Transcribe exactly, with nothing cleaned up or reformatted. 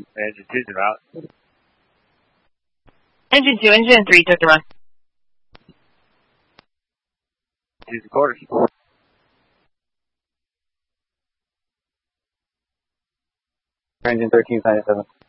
Engine two's en route. Engine two, engine three took the run. Two's and quarters. Engine thirteen, ninety-seven.